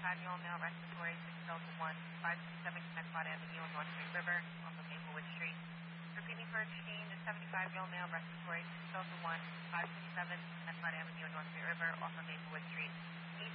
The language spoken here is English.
Annual Male Respiratory 6 Delta 1, 527 Connecticut Avenue on North Street River, off of Maplewood Street. Repeating for exchange, a 75-year-old male respiratory 6 Delta 1, 527 Connecticut Avenue on North Street River, off of Maplewood Street.